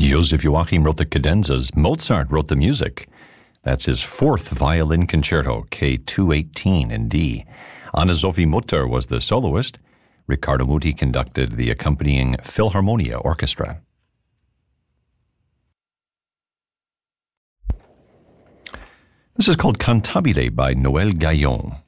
Joseph Joachim wrote the cadenzas. Mozart wrote the music. That's his fourth violin concerto, K218 in D. Anna-Sophie Mutter was the soloist. Riccardo Muti conducted the accompanying Philharmonia Orchestra. This is called Cantabile by Noël Gaillon.